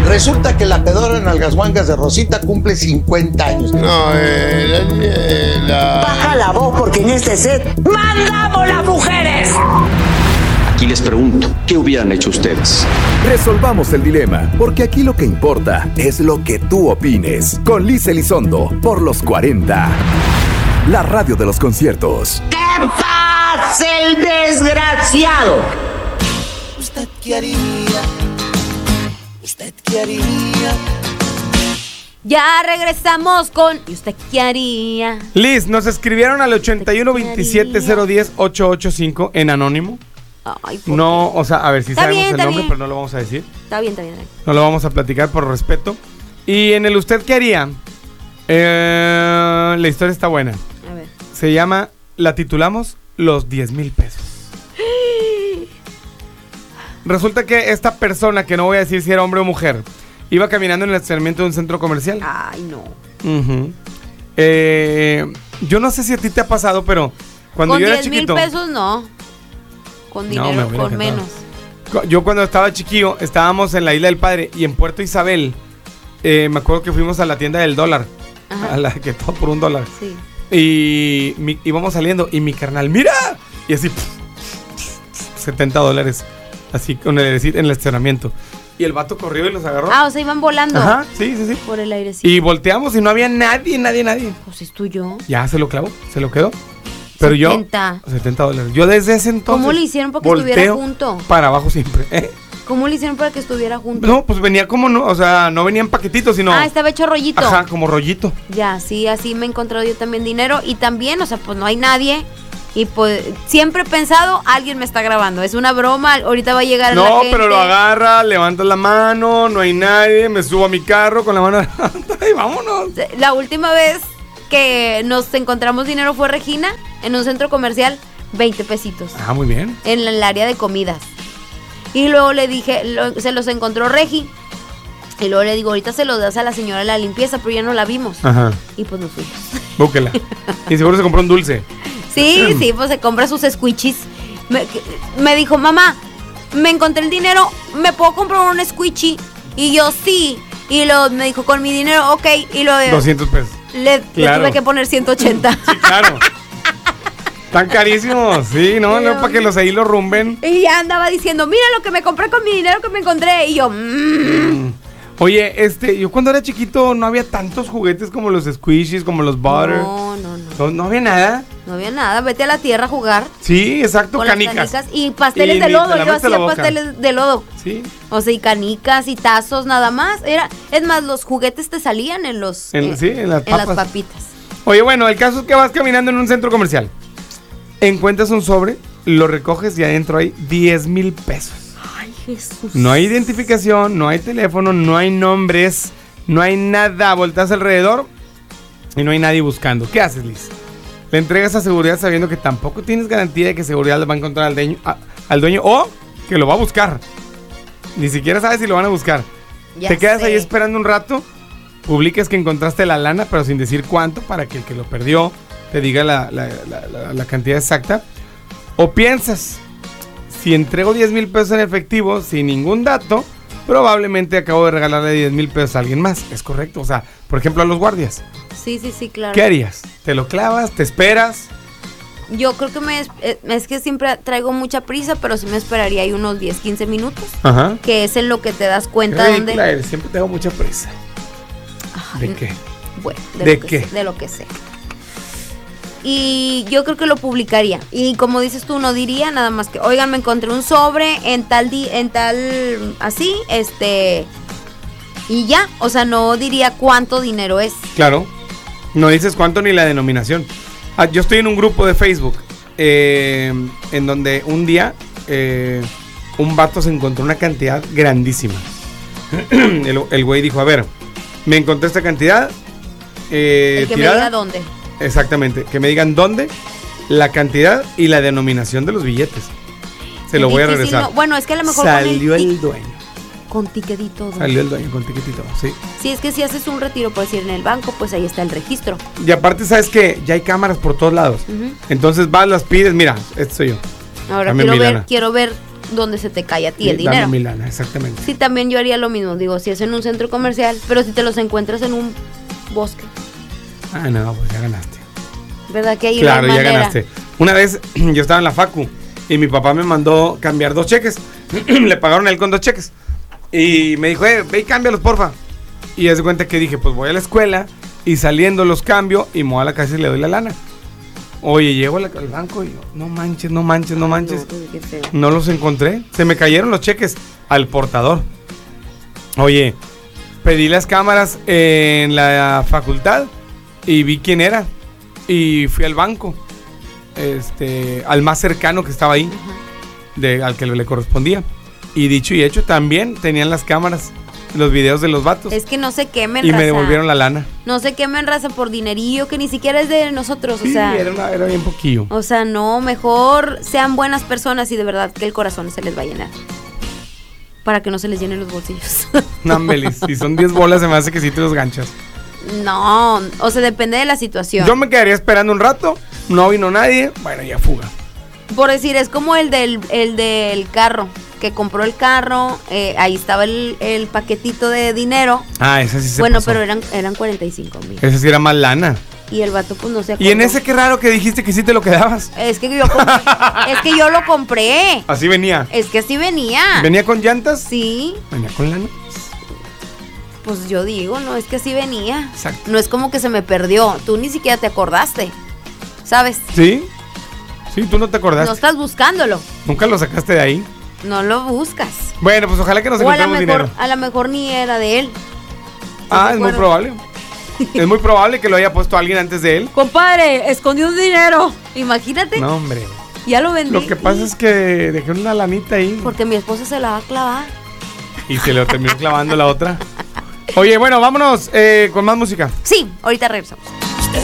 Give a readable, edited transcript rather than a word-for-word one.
Resulta que la pedora Nalgasguangas de Rosita cumple 50 años. No, Baja la voz porque en este set mandamos las mujeres. Aquí les pregunto, ¿qué hubieran hecho ustedes? Resolvamos el dilema, porque aquí lo que importa es lo que tú opines. Con Liz Elizondo, por los 40. La radio de los conciertos. ¡Que pase el desgraciado! ¿Usted qué haría? ¿Usted qué haría? Ya regresamos con ¿y usted qué haría? Liz, nos escribieron al 8127010885 en anónimo. Ay, no, o sea, a ver si está sabemos bien, el nombre, bien. pero no lo vamos a decir. Está bien. No lo vamos a platicar por respeto. Y en el ¿usted qué haría? La historia está buena. A ver. Se llama, la titulamos Los 10,000 pesos. Resulta que esta persona, que no voy a decir si era hombre o mujer, iba caminando en el estacionamiento de un centro comercial. Ay, no. Uh-huh. Yo no sé si a ti te ha pasado, pero cuando yo era chiquito... Con 10,000 pesos no. Con dinero, con menos. Yo cuando estaba chiquillo, estábamos en la Isla del Padre y en Puerto Isabel, me acuerdo que fuimos a la tienda del dólar. Ajá. A la que todo por $1. Sí. Y íbamos saliendo y mi carnal, ¡mira! Y así, $70. Así con el airecito en el estacionamiento. Y el vato corrió y los agarró. Ah, o sea, iban volando. Ajá, sí. Por el airecito. Y volteamos y no había nadie. Pues es tuyo. Ya se lo clavó, se lo quedó. Pero $70. Yo desde ese entonces. ¿Cómo le hicieron para que estuviera junto? Para abajo siempre. ¿Cómo le hicieron para que estuviera junto? No, pues venía como no, o sea, no venía en paquetitos, sino. Ah, estaba hecho rollito. Ajá, como rollito. Ya, sí, así me he encontrado yo también dinero. Y también, o sea, pues no hay nadie. Y pues siempre he pensado, alguien me está grabando. Es una broma, ahorita va a llegar la gente. No, pero lo agarra, levanta la mano, no hay nadie, me subo a mi carro con la mano y vámonos. La última vez que nos encontramos dinero fue Regina, en un centro comercial, 20 pesitos. Ah, muy bien. En el área de comidas. Y luego le dije, se los encontró Regi. Y luego le digo, ahorita se los das a la señora de la limpieza, pero ya no la vimos. Ajá. Y pues nos fuimos. Búsquela. Y seguro se compró un dulce. Sí, pues se compra sus squishies. Me dijo, mamá, me encontré el dinero, ¿me puedo comprar un squishy? Y yo, sí. Y luego me dijo, con mi dinero, ok. Y luego 200 pesos. Le tuve que poner 180. Sí, claro. Tan carísimos, sí, ¿no? No, para que los ahí los rumben. Y ya andaba diciendo, mira lo que me compré con mi dinero que me encontré. Y yo, Oye, yo cuando era chiquito no había tantos juguetes como los squishies, como los butter. No había nada. No había nada, vete a la tierra a jugar. Sí, exacto, con canicas. Las canicas y pasteles de lodo, yo hacía pasteles de lodo. Sí. O sea, y canicas y tazos nada más. Es más, los juguetes te salían en los en las papitas. Oye, bueno, el caso es que vas caminando en un centro comercial. Encuentras un sobre, lo recoges y adentro hay 10,000 pesos. Ay, Jesús. No hay identificación, no hay teléfono, no hay nombres, no hay nada. Volteas alrededor y no hay nadie buscando. ¿Qué haces, Liz? Le entregas a seguridad sabiendo que tampoco tienes garantía de que seguridad le va a encontrar al dueño o que lo va a buscar. Ni siquiera sabes si lo van a buscar. Te quedas ahí esperando un rato, publicas que encontraste la lana, pero sin decir cuánto, para que el que lo perdió te diga la cantidad exacta. O piensas, si entrego 10,000 pesos en efectivo sin ningún dato, probablemente acabo de regalarle 10,000 pesos a alguien más. Es correcto, o sea, por ejemplo a los guardias. Sí, claro. ¿Qué harías? ¿Te lo clavas? ¿Te esperas? Yo creo que es que siempre traigo mucha prisa, pero sí me esperaría ahí unos 10, 15 minutos. Ajá. Que es en lo que te das cuenta dónde. Siempre tengo mucha prisa. Ay, ¿de qué? Bueno, de lo que sé. Y yo creo que lo publicaría. Y como dices tú, no diría nada más que, oigan, me encontré un sobre en tal así, y ya, o sea, no diría cuánto dinero es. Claro, no dices cuánto ni la denominación. Yo estoy en un grupo de Facebook en donde un día un vato se encontró una cantidad grandísima. El güey dijo, a ver, me encontré esta cantidad el que tirada. Me diga dónde. Exactamente, que me digan dónde, la cantidad y la denominación de los billetes. Se lo voy a regresar. No. Bueno, es que a lo mejor salió el dueño. Con tiquetito. Salió el dueño con tiquetito, sí. Sí, es que si haces un retiro, por decir, en el banco, pues ahí está el registro. Y aparte, ¿sabes qué? Ya hay cámaras por todos lados. Uh-huh. Entonces vas, las pides, mira, este soy yo. Ahora quiero ver donde se te cae a ti el Dame dinero. mi lana, exactamente. Sí, también yo haría lo mismo. Digo, si es en un centro comercial, pero si te los encuentras en un bosque. Ah, no, pues ya ganaste. ¿Verdad que ahí Claro, no hay ya manera? ganaste. Una vez yo estaba en la facu y mi papá me mandó cambiar 2 cheques. Le pagaron a él con 2 cheques. Y me dijo, ve y cámbialos, porfa. Y haz de cuenta que dije, pues voy a la escuela y saliendo los cambio y me voy a la casa y le doy la lana. Oye, llego al banco y yo, no manches. No, pues, qué feo. No los encontré. Se me cayeron los cheques al portador. Oye, pedí las cámaras en la facultad y vi quién era. Y fui al banco. Al más cercano que estaba ahí. Al que le correspondía. Y dicho y hecho, también tenían las cámaras, los videos de los vatos. Es que no se quemen, y raza. me devolvieron la lana. No se quemen, raza, por dinerillo que ni siquiera es de nosotros, o Sí, sea. era bien poquillo. O sea, no, mejor sean buenas personas y de verdad que el corazón se les va a llenar. Para que no se les llenen los bolsillos. No, Melis, si son 10 bolas se me hace que sí te los ganchas. No, o sea, depende de la situación. Yo me quedaría esperando un rato, no vino nadie, bueno, ya fuga. Por decir, es como el del carro, que compró el carro, ahí estaba el paquetito de dinero. Ah, ese sí se Bueno, pasó. pero eran 45,000. Ese sí era más lana. Y el vato pues no se acordó. Y en ese qué raro que dijiste que sí te lo quedabas. Es que yo lo compré. Así venía. Es que así venía. ¿Venía con llantas? Sí, Venía con lana. pues yo digo, no, es que así venía. Exacto. No es como que se me perdió. Tú ni siquiera te acordaste. ¿Sabes? ¿Sí? Sí, tú no te acordaste. No estás buscándolo. Nunca lo sacaste de ahí. No lo buscas. Bueno, pues ojalá que nos O a lo encontremos mejor, dinero. a lo mejor ni era de él. Ah, es muy probable. Es muy probable que lo haya puesto alguien antes de él. Compadre, escondió un dinero. Imagínate. No, hombre. Ya lo vendí. Lo que pasa es que dejé una lanita ahí Porque mi esposa se la va a clavar. y se lo terminó clavando la otra. Oye, bueno, vámonos con más música. Sí, ahorita regresamos.